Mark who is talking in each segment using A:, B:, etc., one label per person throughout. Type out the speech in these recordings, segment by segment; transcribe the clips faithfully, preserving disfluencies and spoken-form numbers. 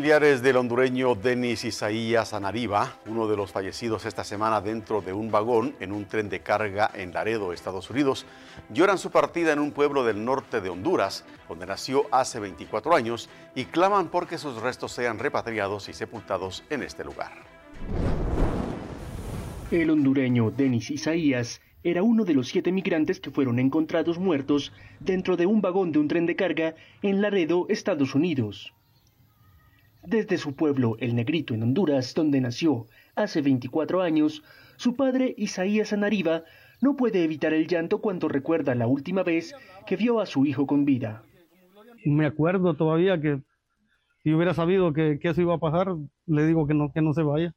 A: Familiares del hondureño Denis Isaías Anariba, uno de los fallecidos esta semana dentro de un vagón en un tren de carga en Laredo, Estados Unidos, lloran su partida en un pueblo del norte de Honduras, donde nació hace veinticuatro años, y claman porque sus restos sean repatriados y sepultados en este lugar.
B: El hondureño Denis Isaías era uno de los siete migrantes que fueron encontrados muertos dentro de un vagón de un tren de carga en Laredo, Estados Unidos. Desde su pueblo, El Negrito, en Honduras, donde nació hace veinticuatro años, su padre, Isaías Anariba, no puede evitar el llanto cuando recuerda la última vez que vio a su hijo con vida.
C: Me acuerdo todavía que si hubiera sabido que, que eso iba a pasar, le digo que no, que no se vaya.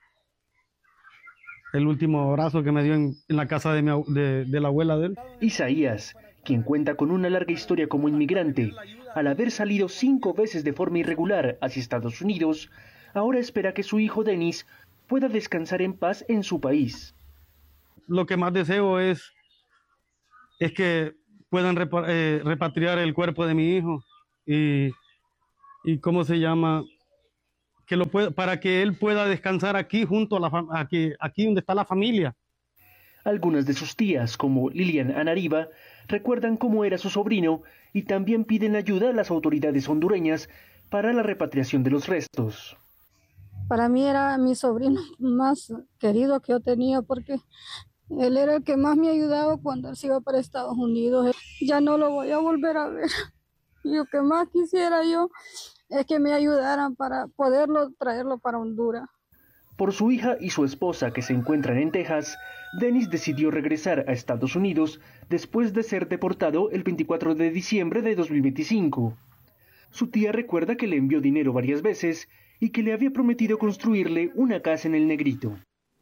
C: El último abrazo que me dio en, en la casa de, mi, de, de la abuela de él.
B: Isaías, quien cuenta con una larga historia como inmigrante, al haber salido cinco veces de forma irregular hacia Estados Unidos, ahora espera que su hijo Denis pueda descansar en paz en su país.
C: Lo que más deseo es, es que puedan repa eh, repatriar el cuerpo de mi hijo y, y ¿cómo se llama? Que lo pueda, para que él pueda descansar aquí junto a la aquí, aquí donde está la familia.
B: Algunas de sus tías, como Lilian Anariba, recuerdan cómo era su sobrino y también piden ayuda a las autoridades hondureñas para la repatriación de los restos.
D: Para mí era mi sobrino más querido que yo tenía, porque él era el que más me ayudaba cuando él se iba para Estados Unidos. Ya no lo voy a volver a ver. Y lo que más quisiera yo es que me ayudaran para poderlo traerlo para Honduras.
B: Por su hija y su esposa, que se encuentran en Texas, Denis decidió regresar a Estados Unidos después de ser deportado el veinticuatro de diciembre de dos mil veinticinco. Su tía recuerda que le envió dinero varias veces y que le había prometido construirle una casa en El Negrito.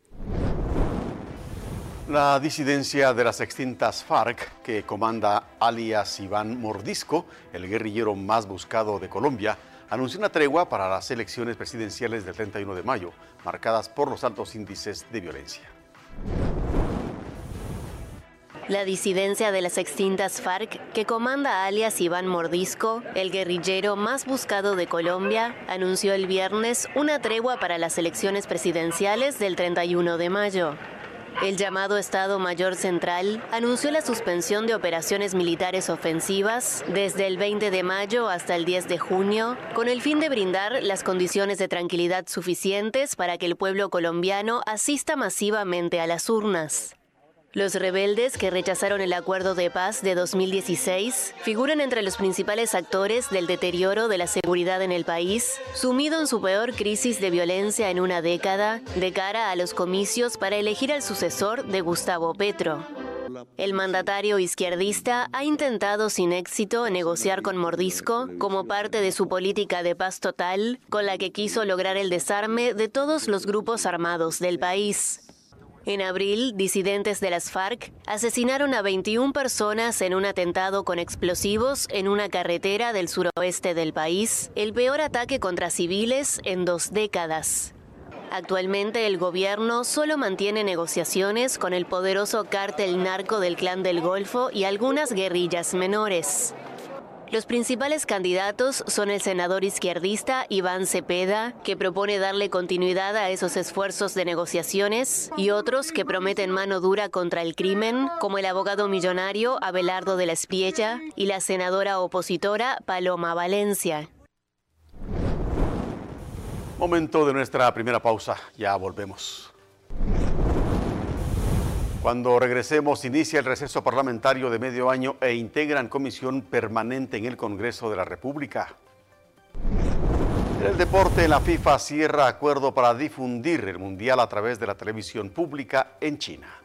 A: La disidencia de las extintas FARC, que comanda alias Iván Mordisco, el guerrillero más buscado de Colombia, anunció una tregua para las elecciones presidenciales del treinta y uno de mayo, marcadas por los altos índices de violencia.
E: La disidencia de las extintas FARC, que comanda alias Iván Mordisco, el guerrillero más buscado de Colombia, anunció el viernes una tregua para las elecciones presidenciales del treinta y uno de mayo. El llamado Estado Mayor Central anunció la suspensión de operaciones militares ofensivas desde el veinte de mayo hasta el diez de junio, con el fin de brindar las condiciones de tranquilidad suficientes para que el pueblo colombiano asista masivamente a las urnas. Los rebeldes, que rechazaron el acuerdo de paz de dos mil dieciséis, figuran entre los principales actores del deterioro de la seguridad en el país, sumido en su peor crisis de violencia en una década, de cara a los comicios para elegir al sucesor de Gustavo Petro. El mandatario izquierdista ha intentado sin éxito negociar con Mordisco como parte de su política de paz total, con la que quiso lograr el desarme de todos los grupos armados del país. En abril, disidentes de las FARC asesinaron a veintiuna personas en un atentado con explosivos en una carretera del suroeste del país, el peor ataque contra civiles en dos décadas. Actualmente el gobierno solo mantiene negociaciones con el poderoso cártel narco del Clan del Golfo y algunas guerrillas menores. Los principales candidatos son el senador izquierdista Iván Cepeda, que propone darle continuidad a esos esfuerzos de negociaciones, y otros que prometen mano dura contra el crimen, como el abogado millonario Abelardo de la Espriella y la senadora opositora Paloma Valencia.
A: Momento de nuestra primera pausa, ya volvemos. Cuando regresemos, inicia el receso parlamentario de medio año e integran comisión permanente en el Congreso de la República. En el deporte, la FIFA cierra acuerdo para difundir el Mundial a través de la televisión pública en China.